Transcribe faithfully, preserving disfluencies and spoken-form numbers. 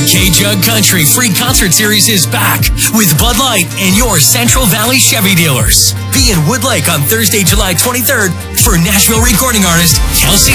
K-Jug Country Free Concert Series is back with Bud Light and your Central Valley Chevy dealers. Be in Wood Lake on Thursday, July twenty-third for Nashville recording artist Kelsey